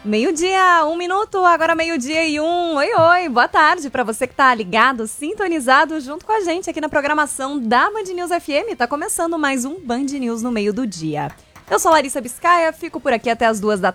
Meio-dia, 1 minuto, agora meio-dia e 1. Oi, oi, boa tarde para você que tá ligado, sintonizado junto com a gente aqui na programação da Band News FM. Tá começando mais um Band News no meio do dia. Eu sou Larissa Biscaia, fico por aqui até as 2 da